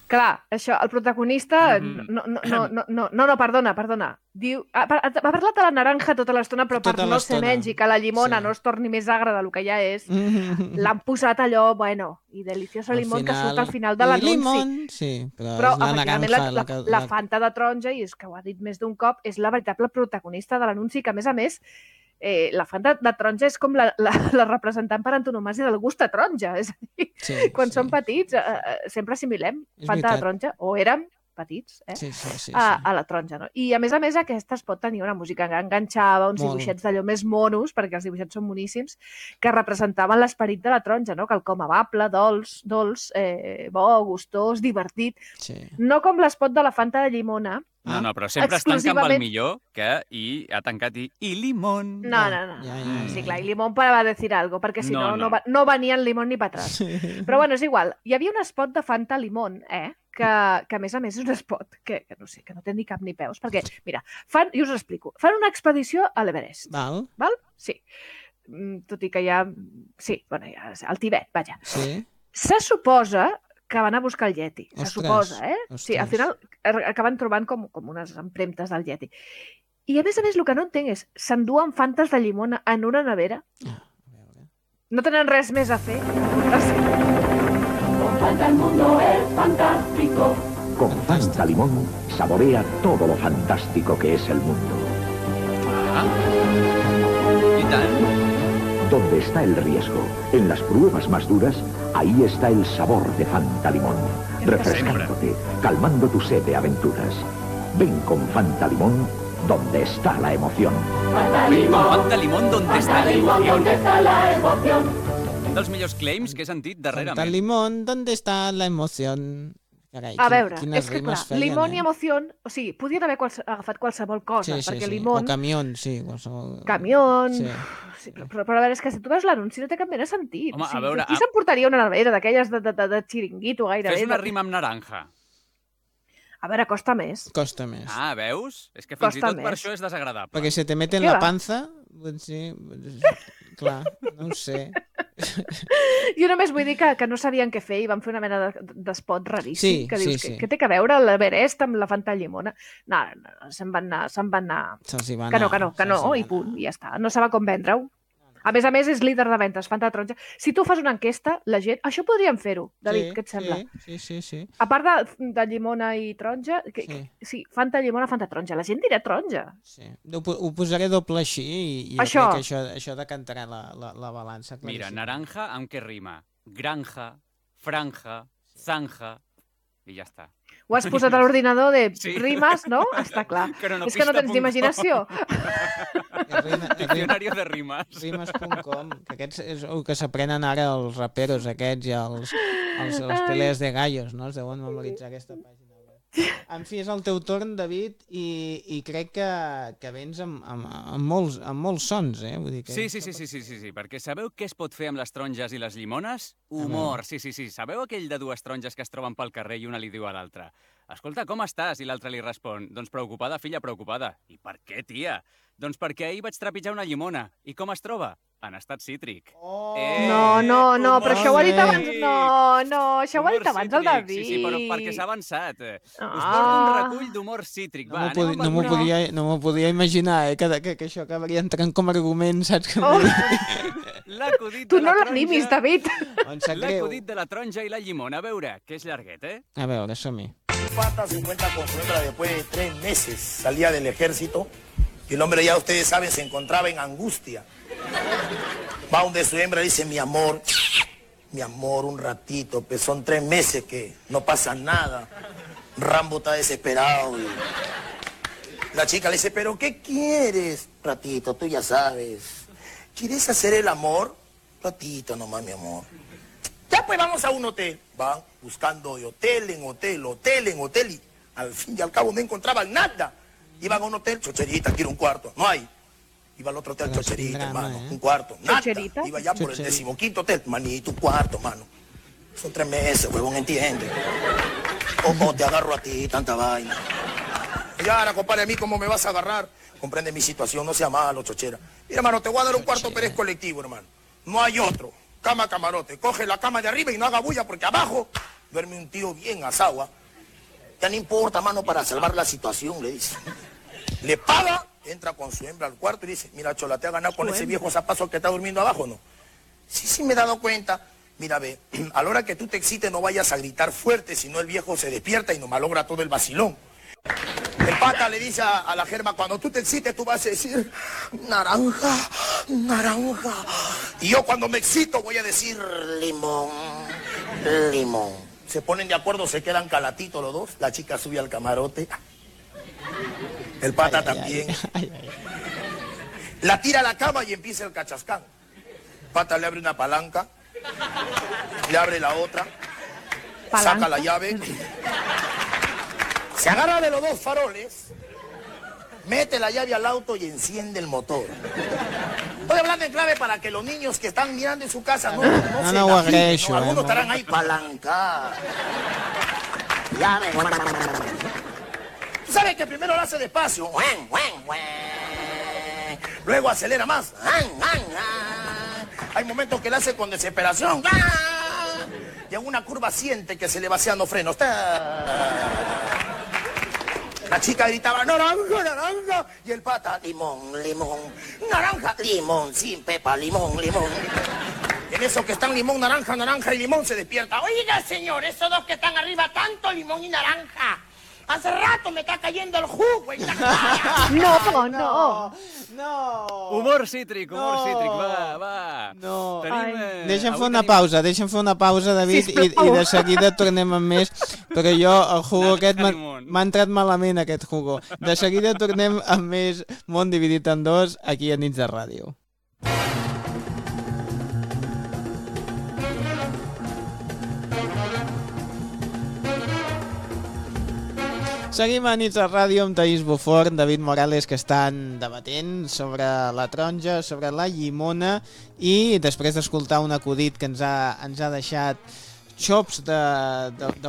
Clar, això, el protagonista... Perdona. Diu, ha parlat de la naranja tota l'estona, però per no ser menys i que la llimona no es torni més agra del que ja és, l'han posat allò, bueno, i delicioso limón que surt al final de l'anunci. Sí, però efectivament la Fanta de taronja, i és que ho ha dit més d'un cop, és la veritable protagonista de l'anunci, que a més, la Fanta de taronja és com la representant per antonomàsia del gust de taronja. És a dir, quan som petits sempre assimilem Fanta de taronja, o érem petits, a la taronja. No? I a més, aquesta es pot tenir una música que enganxava, uns dibuixets d'allò més monos, perquè els dibuixets són moníssims, que representaven l'esperit de la taronja, no? Quelcom amable, dolç, bo, gustós, divertit. No com l'espot de la Fanta de llimona. No, però sempre es tanca amb el millor, que ha tancat i limón. No. Sí, clar, i limón para decir algo, perquè si no venien limón ni pa atrás. Però bueno, és igual. Hi havia un espot de Fanta limón, que a més és un espot que no sé, que no té ni cap ni peus, perquè, mira, jo us explico, fan una expedició a l'Everest. Val? Sí. Tot i que ja... Sí, bueno, ja al Tibet, vaja. Se suposa que van a buscar el Yeti. Se suposa, Sí, al final acaben trobant com unes empremtes del Yeti. I a més, el que no entenc és, s'enduen fantes de llimona en una nevera? No tenen res més a fer? Con Fanta el mundo es fantástico. Con Fanta Limón saborea todo lo fantástico que es el mundo. ¿Y tal? Donde está el riesgo, en las pruebas más duras, ahí está el sabor de Fanta Limón, refrescándote, calmando tu sed de aventuras. Ven con Fanta Limón, donde está la emoción. Fanta Limón, donde está la emoción. ¿Dónde está la emoción? Un dels millors claims que he sentit darrerament. Fanta Limón, ¿dónde está la emoción? Carai, a veure, és que clar, limón i emoció, o sigui, podien haver agafat qualsevol cosa, perquè limón... O camión, sí, qualsevol... Camión... Sí, però a veure, és que si tu veus l'anunci no té cap mena de sentit. Home, a veure... Qui s'emportaria una nevera d'aquelles de xiringuito gairebé? Fes una rima amb naranja. A veure, costa més. Costa més. Ah, veus? És que fins i tot per això és desagradable. Perquè se te mete en la panza... Sí, clar, no ho sé. Jo només vull dir que no sabien què fer i van fer una mena d'espot raríssim, que dius, què té que veure l'Everest amb la Fanta llimona? No, se'n van anar... Que no, i punt, i ja està. No sabia com vendre-ho. A més, és líder de ventes, Fanta taronja. Si tu fas una enquesta, la gent... Això podríem fer-ho, David, què et sembla? Sí. A part de llimona i taronja, sí, Fanta llimona, Fanta taronja. La gent dirà taronja. Sí. Ho posaré doble així i jo crec que això decantarà la balança. Mira, naranja amb què rima? Granja, franja, zanja, i ja està. Ho has posat a l'ordinador de rimes, no? Està clar. És que no tens d'imaginació. Diccionari de rimes. Rimes.com, que aquests és el que s'aprenen ara els raperos aquests i les pelees de gallos, no? Els deuen memoritzar aquesta pàgina. En fi, és el teu torn, David, i crec que vens amb molts sons, Vull dir que... Sí, perquè sabeu què es pot fer amb les taronges i les llimones? Humor, sí. Sabeu aquell de dues taronges que es troben pel carrer i una li diu a l'altra: escolta, com estàs? I l'altra li respon: doncs preocupada, filla, preocupada. I per què, tia? Doncs perquè ahir vaig trepitjar una llimona. I com es troba? En estat cítric. No, però això ho ha dit abans. No, això ho ha dit abans el David. Sí, però perquè s'ha avançat. Us porto un recull d'humor cítric. No m'ho podia imaginar, que això acabaria entrant com a argument, saps? Tu no l'animis, David. L'acudit de la taronja i la llimona. A veure, que és llarguet, A veure, som-hi. Pata se encuentra con su hembra después de 3 meses. Salía del ejército y el hombre, ya ustedes saben, se encontraba en angustia. Va donde su hembra, dice: mi amor, un ratito, pues son 3 meses que no pasa nada. Rambo está desesperado. Y la chica le dice: pero ¿qué quieres? Ratito, tú ya sabes. ¿Quieres hacer el amor? Ratito nomás, mi amor. Ya pues vamos a un hotel. Van buscando de hotel en hotel y al fin y al cabo no encontraban nada. Iban a un hotel, chocherita, quiero un cuarto. No hay. Iba al otro hotel, chocherita, hermano, un cuarto. Nada. Iba ya por el 15º hotel, manito, un cuarto, mano. Son 3 meses, huevón, entiende. O te agarro a ti, tanta vaina. Ya, ahora, compadre, a mí, ¿cómo me vas a agarrar? Comprende mi situación, no sea malo, chochera. Mira, hermano, te voy a dar un cuarto, pero es colectivo, hermano. No hay otro. Cama, camarote. Coge la cama de arriba y no haga bulla, porque abajo duerme un tío bien asagua. Ya no importa, mano, para salvar la situación, le dice. Le paga, entra con su hembra al cuarto y dice, mira, Chola, ¿te ha ganado con ese viejo zapazo que está durmiendo abajo, no? Sí, me he dado cuenta. Mira, ve, a la hora que tú te excites no vayas a gritar fuerte, si no el viejo se despierta y nos malogra todo el vacilón. El pata le dice a la germa, cuando tú te excites tú vas a decir, naranja, naranja. Y yo cuando me excito voy a decir, limón, limón. Se ponen de acuerdo, se quedan calatitos los dos. La chica sube al camarote. El pata también. La tira a la cama y empieza el cachascán. El pata le abre una palanca, le abre la otra, saca la llave, se agarra de los dos faroles, mete la llave al auto y enciende el motor. Estoy hablando en clave para que los niños que están mirando en su casa no se imaginen, ¿no? Algunos estarán ahí, palanca. Llave. Tú sabes que primero lo hace despacio. Luego acelera más. Hay momentos que lo hace con desesperación. Y en una curva siente que se le vacían los frenos. La chica gritaba, naranja, naranja. Y el pata, limón, limón. Naranja, limón, sin pepa, limón, limón. Y en eso que están limón, naranja, naranja y limón se despierta. Oiga, señor, esos dos que están arriba, tanto limón y naranja. Hace rato me está cayendo el jugo en la cara. No. Humor cítric, va. No. Tenim, Deixa'm fer una pausa, David, i de seguida tornem amb més, però jo, el jugo aquest, m'ha entrat malament, aquest jugo. De seguida tornem amb més Món dividit en dos, aquí a Nits de Ràdio. Seguim a Nits de Ràdio amb Taís Bufort, David Morales, que estan debatent sobre la taronja, sobre la llimona, i després d'escoltar un acudit que ens ha deixat xops de